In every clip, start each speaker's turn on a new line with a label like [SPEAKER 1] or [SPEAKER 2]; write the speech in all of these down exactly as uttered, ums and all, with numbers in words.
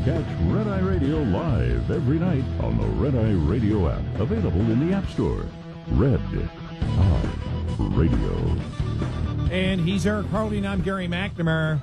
[SPEAKER 1] Catch Red Eye Radio live every night on the Red Eye Radio app, available in the App Store. Red Eye Radio.
[SPEAKER 2] And he's Eric Harley, and I'm Gary McNamara.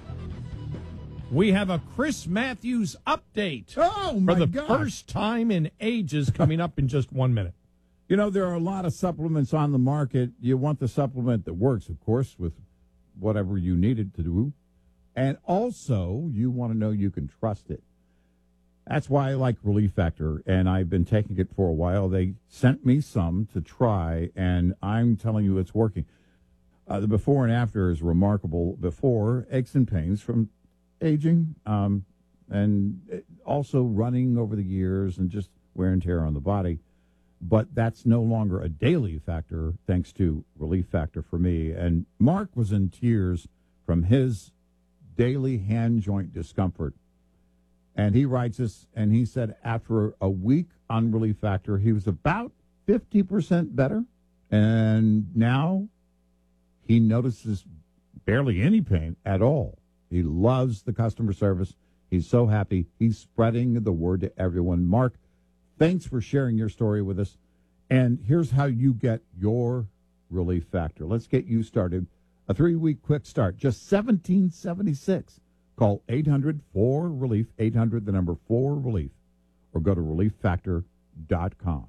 [SPEAKER 2] We have a Chris Matthews update
[SPEAKER 3] oh, my
[SPEAKER 2] for the
[SPEAKER 3] gosh.
[SPEAKER 2] first time in ages coming up in just one minute.
[SPEAKER 3] You know, there are a lot of supplements on the market. You want the supplement that works, of course, with whatever you need it to do. And also, you want to know you can trust it. That's why I like Relief Factor, and I've been taking it for a while. They sent me some to try, and I'm telling you it's working. Uh, the before and after is remarkable. Before, aches and pains from aging, um, and also running over the years and just wear and tear on the body. But that's no longer a daily factor, thanks to Relief Factor for me. And Mark was in tears from his daily hand joint discomfort. And he writes us, and he said after a week on Relief Factor, he was about fifty percent better. And now he notices barely any pain at all. He loves the customer service. He's so happy. He's spreading the word to everyone. Mark, thanks for sharing your story with us. And here's how you get your Relief Factor. Let's get you started. A three-week quick start, just seventeen seventy-six. Call eight hundred four relief, eight hundred, the number four relief, or go to relief factor dot com.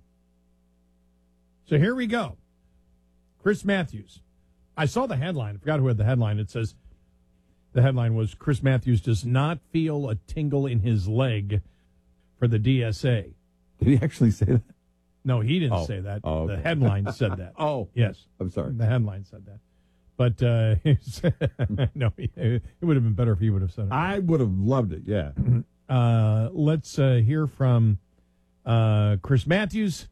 [SPEAKER 2] So here we go. Chris Matthews. I saw the headline. I forgot who had the headline. It says, the headline was, Chris Matthews does not feel a tingle in his leg for the D S A.
[SPEAKER 3] Did he actually say that?
[SPEAKER 2] No, he didn't
[SPEAKER 3] oh.
[SPEAKER 2] say that.
[SPEAKER 3] Oh, okay.
[SPEAKER 2] The headline said that.
[SPEAKER 3] oh.
[SPEAKER 2] Yes.
[SPEAKER 3] I'm sorry.
[SPEAKER 2] The headline said that. But, uh, no, it would have been better if he would have said it.
[SPEAKER 3] I would have loved it, yeah.
[SPEAKER 2] Uh, let's uh, hear from uh, Chris Matthews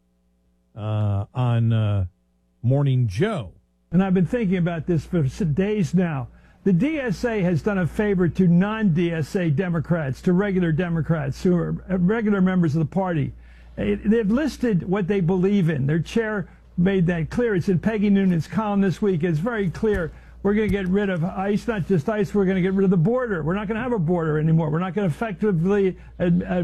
[SPEAKER 2] uh, on uh, Morning Joe.
[SPEAKER 4] And I've been thinking about this for days now. The D S A has done a favor to non-D S A Democrats, to regular Democrats who are regular members of the party. They've listed what they believe in. Their chair made that clear. It's in Peggy Noonan's column this week. It's very clear. We're going to get rid of ICE, not just ICE. We're going to get rid of the border. We're not going to have a border anymore. We're not going to effectively uh, uh,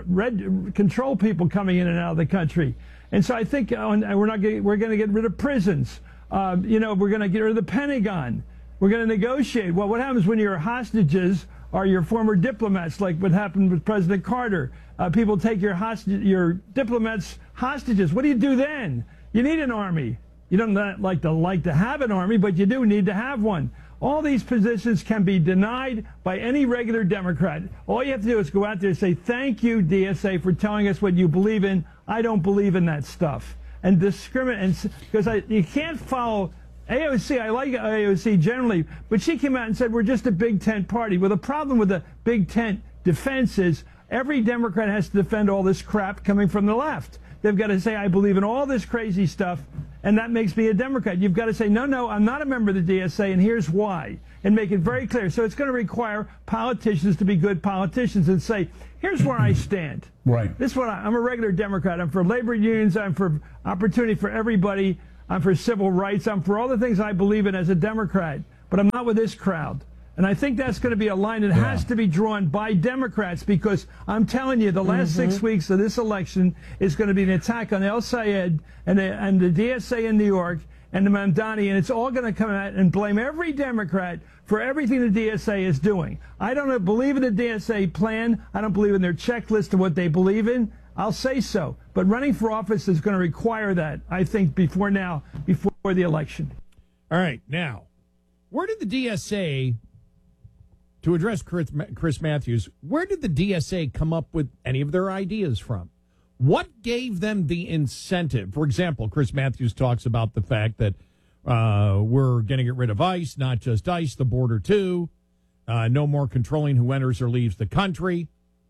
[SPEAKER 4] red, control people coming in and out of the country. And so I think uh, we're not getting, we're going to get rid of prisons. Uh, you know, we're going to get rid of the Pentagon. We're going to negotiate. Well, what happens when your hostages are your former diplomats, like what happened with President Carter? Uh, people take your hostage, your diplomats hostages. What do you do then? You need an army. You don't like to like to have an army, but you do need to have one. All these positions can be denied by any regular Democrat. All you have to do is go out there and say, thank you, D S A, for telling us what you believe in. I don't believe in that stuff. And discriminate, because you can't follow A O C. I like A O C generally, but she came out and said we're just a big tent party. Well, the problem with the big tent defense is every Democrat has to defend all this crap coming from the left. They've got to say, I believe in all this crazy stuff, and that makes me a Democrat. You've got to say, no, no, I'm not a member of the D S A, and here's why, and make it very clear. So it's going to require politicians to be good politicians and say, here's where I stand.
[SPEAKER 5] Right.
[SPEAKER 4] This is what I, I'm a regular Democrat. I'm for labor unions. I'm for opportunity for everybody. I'm for civil rights. I'm for all the things I believe in as a Democrat, but I'm not with this crowd. And I think that's going to be a line that yeah. has to be drawn by Democrats, because I'm telling you, the last mm-hmm. six weeks of this election is going to be an attack on El Sayed and the, and the D S A in New York and the Mamdani, and it's all going to come out and blame every Democrat for everything the D S A is doing. I don't believe in the D S A plan. I don't believe in their checklist of what they believe in. I'll say so. But running for office is going to require that, I think, before now, before the election.
[SPEAKER 2] All right. Now, where did the D S A... To address Chris Matthews, where did the D S A come up with any of their ideas from? What gave them the incentive? For example, Chris Matthews talks about the fact that uh, we're going to get rid of ICE, not just ICE, the border too. Uh, no more controlling who enters or leaves the country.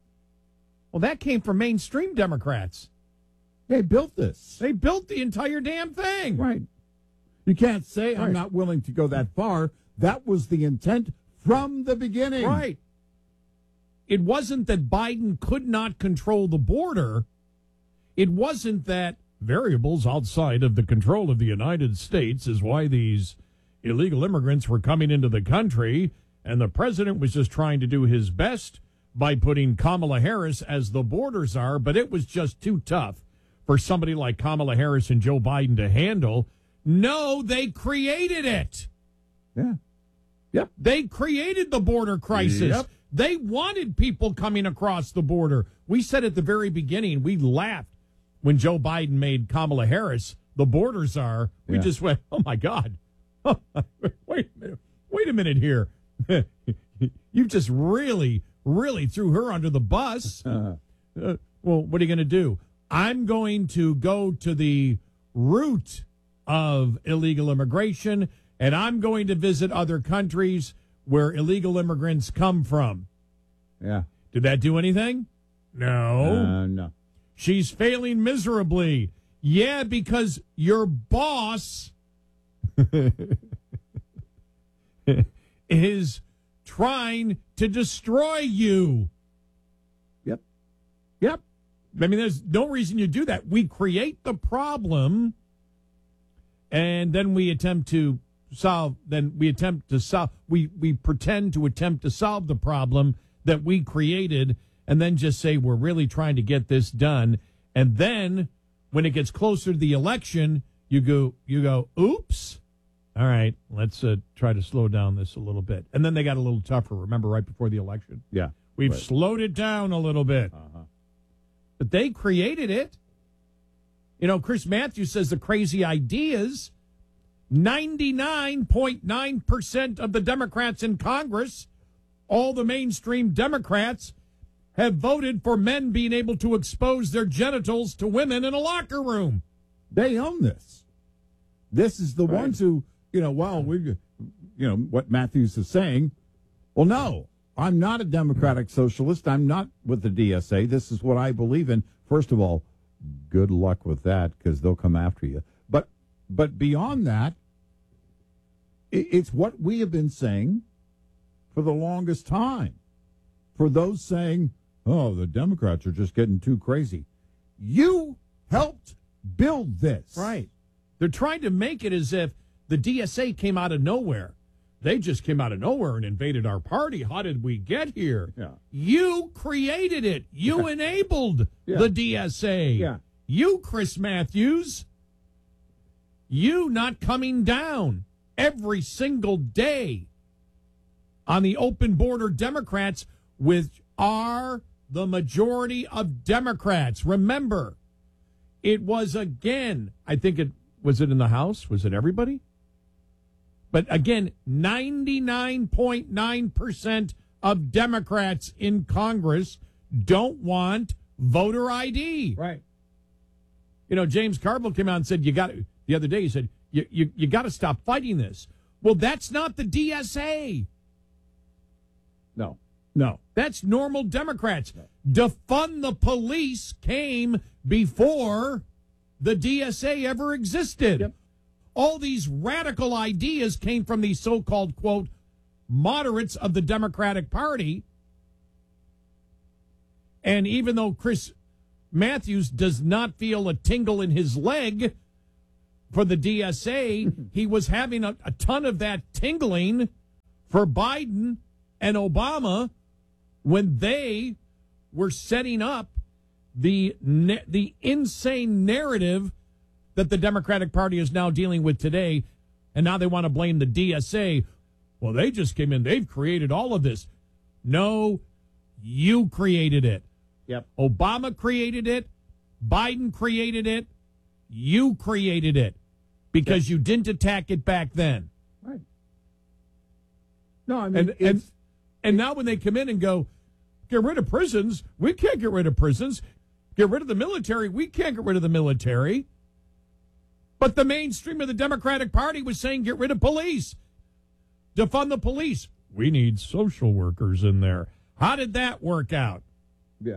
[SPEAKER 2] Well, that came from mainstream Democrats.
[SPEAKER 3] They built this.
[SPEAKER 2] They built the entire damn thing.
[SPEAKER 3] Right. You can't say right. I'm not willing to go that far. That was the intent from the beginning.
[SPEAKER 2] Right. It wasn't that Biden could not control the border. It wasn't that variables outside of the control of the United States is why these illegal immigrants were coming into the country, and the president was just trying to do his best by putting Kamala Harris as the border czar, but it was just too tough for somebody like Kamala Harris and Joe Biden to handle. No, they created it.
[SPEAKER 3] Yeah. Yep.
[SPEAKER 2] They created the border crisis.
[SPEAKER 3] Yep.
[SPEAKER 2] They wanted people coming across the border. We said at the very beginning, we laughed when Joe Biden made Kamala Harris the border czar. We
[SPEAKER 3] Yeah.
[SPEAKER 2] just went, oh, my God. Wait a minute. Wait a minute here. You just really, really threw her under the bus.
[SPEAKER 3] Uh,
[SPEAKER 2] Uh, well, what are you going to do? I'm going to go to the root of illegal immigration, and I'm going to visit other countries where illegal immigrants come from.
[SPEAKER 3] yeah.
[SPEAKER 2] Did that do anything? No.
[SPEAKER 3] Uh, no.
[SPEAKER 2] She's failing miserably. Yeah, because your boss is trying to destroy you.
[SPEAKER 3] Yep.
[SPEAKER 2] Yep. I mean, there's no reason you do that. We create the problem, and then we attempt to solve, then we attempt to solve, we, we pretend to attempt to solve the problem that we created, and then just say we're really trying to get this done. And then when it gets closer to the election, you go, you go, oops. All right, let's uh, try to slow down this a little bit. And then they got a little tougher. Remember, right before the election?
[SPEAKER 3] Yeah.
[SPEAKER 2] We've
[SPEAKER 3] Right.
[SPEAKER 2] slowed it down a little bit.
[SPEAKER 3] Uh-huh.
[SPEAKER 2] But they created it. You know, Chris Matthews says the crazy ideas. ninety-nine point nine percent of the Democrats in Congress, all the mainstream Democrats, have voted for men being able to expose their genitals to women in a locker room.
[SPEAKER 3] They own this. This is the
[SPEAKER 2] Right.
[SPEAKER 3] ones who, you know, well, we, you know, what Matthews is saying. Well, no, I'm not a democratic socialist. I'm not with the D S A. This is what I believe in. First of all, good luck with that because they'll come after you. But, but beyond that, it, it's what we have been saying for the longest time. For those saying, oh, the Democrats are just getting too crazy. You helped build this.
[SPEAKER 2] Right. They're trying to make it as if the D S A came out of nowhere. They just came out of nowhere and invaded our party. How did we get here?
[SPEAKER 3] Yeah.
[SPEAKER 2] You created it. You enabled
[SPEAKER 3] Yeah.
[SPEAKER 2] the D S A.
[SPEAKER 3] Yeah.
[SPEAKER 2] You, Chris Matthews. You not coming down every single day on the open border Democrats, which are the majority of Democrats. Remember, it was again, I think it was it in the House? Was it everybody? But again, ninety-nine point nine percent of Democrats in Congress don't want voter I D.
[SPEAKER 3] Right.
[SPEAKER 2] You know, James Carville came out and said, you got to, the other day, he said, you, you, you got to stop fighting this. Well, that's not the D S A.
[SPEAKER 3] No. No.
[SPEAKER 2] That's normal Democrats. Defund the police came before the D S A ever existed.
[SPEAKER 3] Yep.
[SPEAKER 2] All these radical ideas came from these so-called, quote, moderates of the Democratic Party. And even though Chris Matthews does not feel a tingle in his leg for the D S A, he was having a, a ton of that tingling for Biden and Obama when they were setting up the the insane narrative that the Democratic Party is now dealing with today, and now they want to blame the D S A. Well, they just came in. They've created all of this. No, you created it.
[SPEAKER 3] Yep.
[SPEAKER 2] Obama created it. Biden created it. You created it because you didn't attack it back then.
[SPEAKER 3] Right. No, I mean,
[SPEAKER 2] And, and,
[SPEAKER 3] it's,
[SPEAKER 2] and now when they come in and go, get rid of prisons, we can't get rid of prisons. Get rid of the military, we can't get rid of the military. But the mainstream of the Democratic Party was saying get rid of police. Defund the police. We need social workers in there. How did that work out?
[SPEAKER 3] yeah.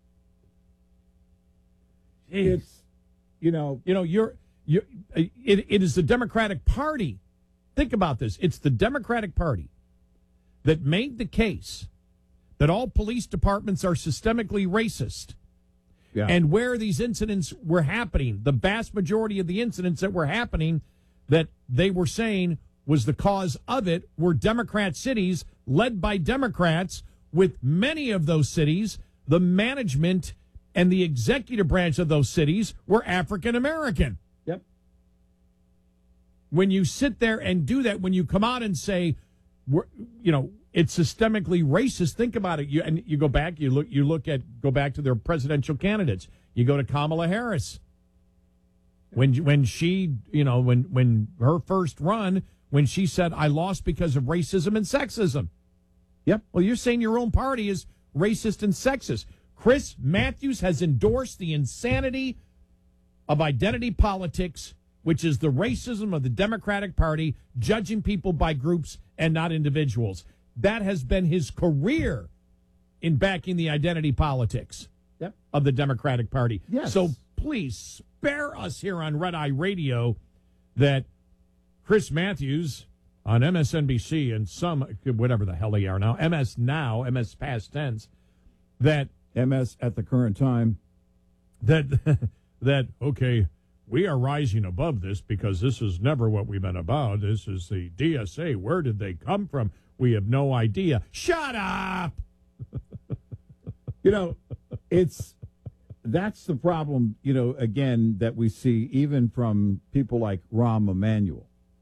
[SPEAKER 3] It's, you know,
[SPEAKER 2] You know, you're you it, it is the Democratic Party. Think about this. It's the Democratic Party that made the case that all police departments are systemically racist.
[SPEAKER 3] yeah.
[SPEAKER 2] And where these incidents were happening, the vast majority of the incidents that were happening that they were saying was the cause of it were Democrat cities led by Democrats with many of those cities, the management and the executive branch of those cities were African American.
[SPEAKER 3] Yep.
[SPEAKER 2] When you sit there and do that, when you come out and say, we're, you know, it's systemically racist, think about it. You and you go back, you look, you look at, go back to their presidential candidates. You go to Kamala Harris. When when she, you know, when when her first run, when she said, I lost because of racism and sexism.
[SPEAKER 3] Yep.
[SPEAKER 2] Well, you're saying your own party is racist and sexist. Chris Matthews has endorsed the insanity of identity politics, which is the racism of the Democratic Party, judging people by groups and not individuals. That has been his career in backing the identity politics
[SPEAKER 3] yep.
[SPEAKER 2] of the Democratic Party.
[SPEAKER 3] Yes.
[SPEAKER 2] So please spare us here on Red Eye Radio that Chris Matthews on M S N B C and some, whatever the hell they are now, M S Now, M S past tense, that
[SPEAKER 3] M S at the current time,
[SPEAKER 2] that, that, okay, we are rising above this because this is never what we've been about. This is the D S A. Where did they come from? We have no idea. Shut up!
[SPEAKER 3] You know, it's, that's the problem, you know, again, that we see even from people like Rahm Emanuel.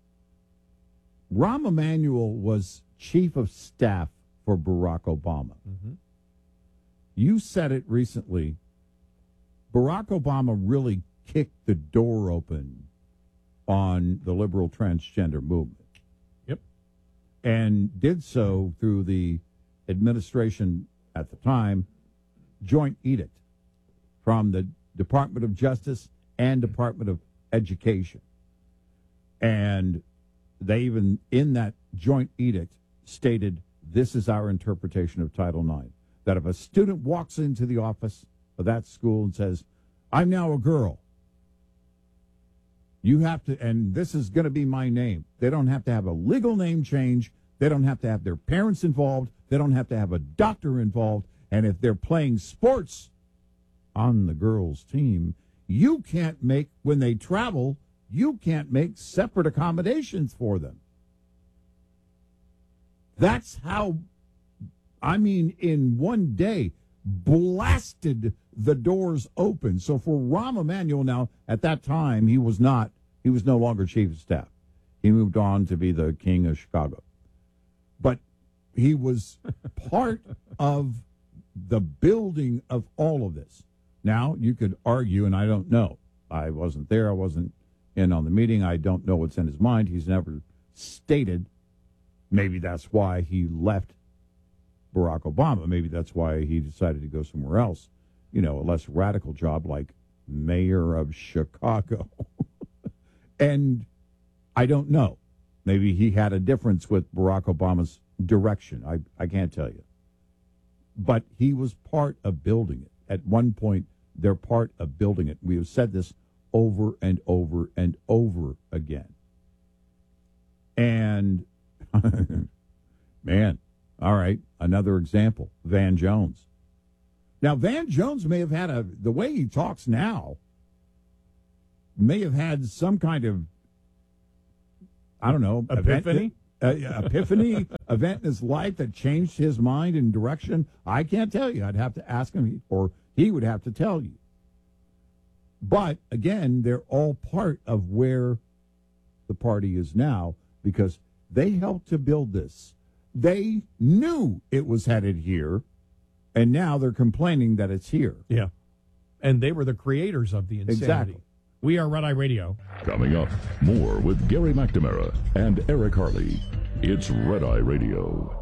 [SPEAKER 3] Rahm Emanuel was chief of staff for Barack Obama.
[SPEAKER 2] Mm-hmm.
[SPEAKER 3] You said it recently. Barack Obama really kicked the door open on the liberal transgender movement.
[SPEAKER 2] Yep.
[SPEAKER 3] And did so through the administration at the time joint edict from the Department of Justice and Department of Education. And they even, in that joint edict, stated, this is our interpretation of Title nine, that if a student walks into the office of that school and says, I'm now a girl, you have to, and this is going to be my name. They don't have to have a legal name change. They don't have to have their parents involved. They don't have to have a doctor involved. And if they're playing sports on the girls' team, you can't make, when they travel, you can't make separate accommodations for them. That's how, I mean, in one day, blasted the doors open. So for Rahm Emanuel now, at that time, he was not, he was no longer chief of staff. He moved on to be the king of Chicago. But he was part of the building of all of this. Now, you could argue, and I don't know. I wasn't there. I wasn't in on the meeting. I don't know what's in his mind. He's never stated. Maybe that's why he left Barack Obama. Maybe that's why he decided to go somewhere else. You know, a less radical job like mayor of Chicago. And I don't know. Maybe he had a difference with Barack Obama's direction. I, I can't tell you. But he was part of building it. At one point, they're part of building it. We have said this over and over and over again. And, man, all right, another example, Van Jones. Now, Van Jones may have had a, the way he talks now, may have had some kind of, I don't know,
[SPEAKER 2] epiphany?
[SPEAKER 3] Event, uh, epiphany event in his life that changed his mind and direction. I can't tell you. I'd have to ask him, or he would have to tell you. But, again, they're all part of where the party is now because they helped to build this. They knew it was headed here, and now they're complaining that it's here.
[SPEAKER 2] Yeah. And they were the creators of the insanity.
[SPEAKER 3] Exactly.
[SPEAKER 2] We are Red Eye Radio.
[SPEAKER 1] Coming up, more with Gary McNamara and Eric Harley. It's Red Eye Radio.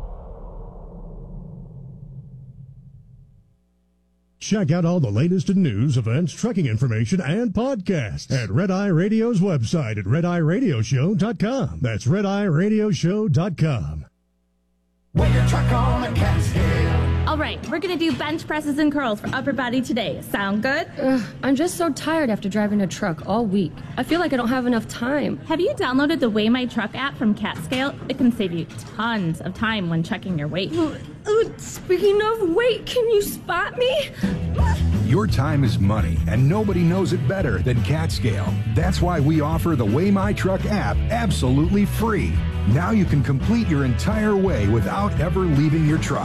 [SPEAKER 5] Check out all the latest in news, events, trucking information, and podcasts at Red Eye Radio's website at red eye radio show dot com. That's red eye radio show dot com.
[SPEAKER 6] When your truck on a Catskill.
[SPEAKER 7] All right, we're going to do bench presses and curls for upper body today. Sound good?
[SPEAKER 8] Ugh, I'm just so tired after driving a truck all week. I feel like I don't have enough time.
[SPEAKER 7] Have you downloaded the Weigh My Truck app from Catscale? It can save you tons of time when checking your weight.
[SPEAKER 8] Uh, uh, speaking of weight, can you spot me?
[SPEAKER 9] Your time is money, and nobody knows it better than Catscale. That's why we offer the Weigh My Truck app absolutely free. Now you can complete your entire weigh without ever leaving your truck.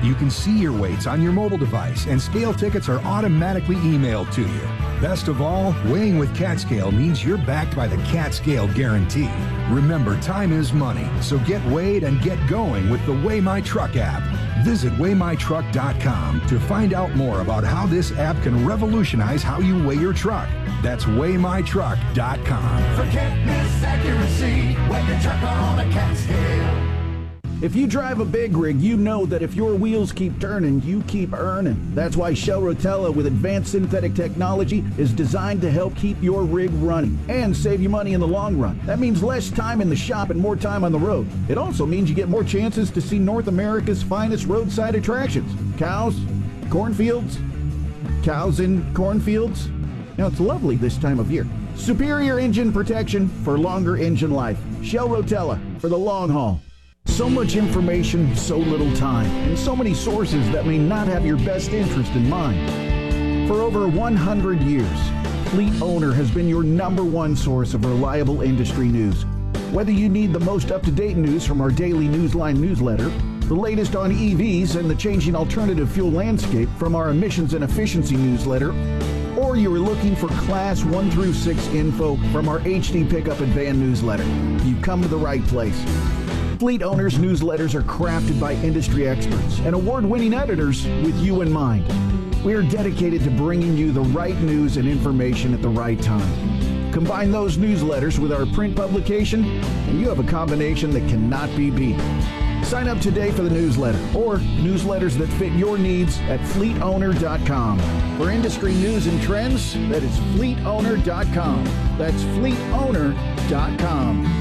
[SPEAKER 9] You can see your weights on your mobile device, and scale tickets are automatically emailed to you. Best of all, weighing with CatScale means you're backed by the CatScale Guarantee. Remember, time is money, so get weighed and get going with the Weigh My Truck app. Visit weigh my truck dot com to find out more about how this app can revolutionize how you weigh your truck. That's weigh my truck dot com.
[SPEAKER 6] Forget misaccuracy, weigh your truck on a CatScale.
[SPEAKER 10] If you drive a big rig, you know that if your wheels keep turning, you keep earning. That's why Shell Rotella with advanced synthetic technology is designed to help keep your rig running and save you money in the long run. That means less time in the shop and more time on the road. It also means you get more chances to see North America's finest roadside attractions. Cows, cornfields, cows in cornfields. Now, it's lovely this time of year. Superior engine protection for longer engine life. Shell Rotella for the long haul. So much information, so little time, and so many sources that may not have your best interest in mind. For over one hundred years, Fleet Owner has been your number one source of reliable industry news. Whether you need the most up-to-date news from our daily Newsline newsletter, the latest on E Vs and the changing alternative fuel landscape from our emissions and efficiency newsletter, or you are looking for Class one through six info from our H D Pickup and Van newsletter, you've come to the right place. Fleet Owners newsletters are crafted by industry experts and award-winning editors with you in mind. We are dedicated to bringing you the right news and information at the right time. Combine those newsletters with our print publication, and you have a combination that cannot be beat. Sign up today for the newsletter or newsletters that fit your needs at fleet owner dot com. For industry news and trends, that is fleet owner dot com. That's fleet owner dot com.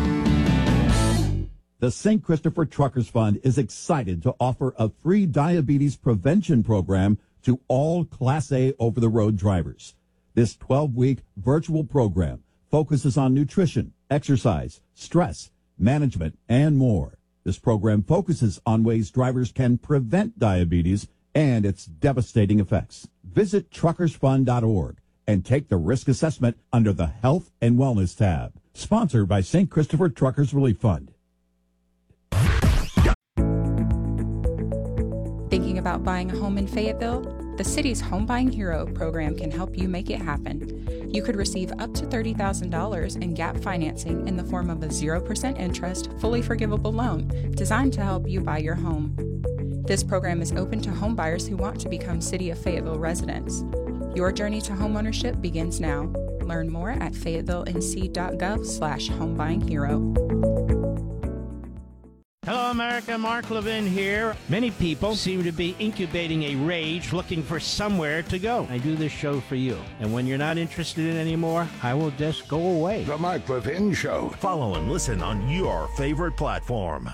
[SPEAKER 3] The Saint Christopher Truckers Fund is excited to offer a free diabetes prevention program to all Class A over-the-road drivers. This twelve-week virtual program focuses on nutrition, exercise, stress, management, and more. This program focuses on ways drivers can prevent diabetes and its devastating effects. Visit truckers fund dot org and take the risk assessment under the Health and Wellness tab. Sponsored by Saint Christopher Truckers Relief Fund.
[SPEAKER 11] Thinking about buying a home in Fayetteville? The city's Home Buying Hero program can help you make it happen. You could receive up to thirty thousand dollars in gap financing in the form of a zero percent interest, fully forgivable loan designed to help you buy your home. This program is open to home buyers who want to become City of Fayetteville residents. Your journey to homeownership begins now. Learn more at fayetteville.nc.gov slash homebuyinghero.
[SPEAKER 12] Hello, America. Mark Levin here. Many people seem to be incubating a rage looking for somewhere to go. I do this show for you. And when you're not interested in it anymore, I will just go away.
[SPEAKER 13] The Mark Levin Show.
[SPEAKER 14] Follow and listen on your favorite platform.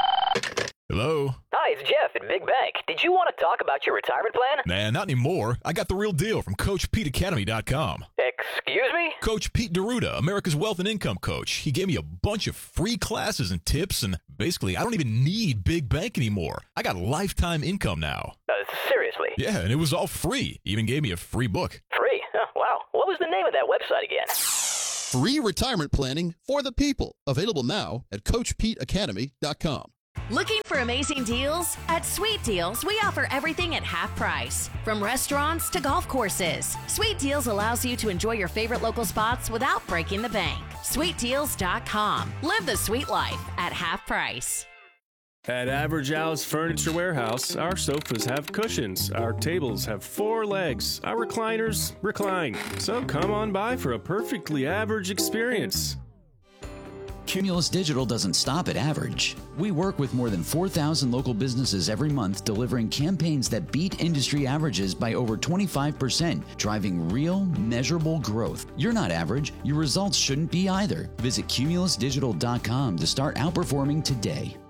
[SPEAKER 15] Hello?
[SPEAKER 16] Hi, it's Jeff at Big Bank. Did you want to talk about your retirement plan?
[SPEAKER 15] Nah, not anymore. I got the real deal from Coach Pete Academy dot com.
[SPEAKER 16] Excuse me?
[SPEAKER 15] Coach Pete D'Arruda, America's Wealth and Income Coach. He gave me a bunch of free classes and tips, and basically, I don't even need Big Bank anymore. I got lifetime income now.
[SPEAKER 16] Uh, seriously?
[SPEAKER 15] Yeah, and it was all free. He even gave me a free book.
[SPEAKER 16] Free? Oh, wow. What was the name of that website again?
[SPEAKER 17] Free retirement planning for the people. Available now at Coach Pete Academy dot com.
[SPEAKER 18] Looking for amazing deals? At Sweet Deals, we offer everything at half price. From restaurants to golf courses, Sweet Deals allows you to enjoy your favorite local spots without breaking the bank. sweet deals dot com. Live the sweet life at half price.
[SPEAKER 19] At Average Al's Furniture Warehouse, our sofas have cushions, our tables have four legs, our recliners recline. So come on by for a perfectly average experience.
[SPEAKER 20] Cumulus Digital doesn't stop at average. We work with more than four thousand local businesses every month, delivering campaigns that beat industry averages by over twenty-five percent, driving real, measurable growth. You're not average. Your results shouldn't be either. Visit cumulus digital dot com to start outperforming today.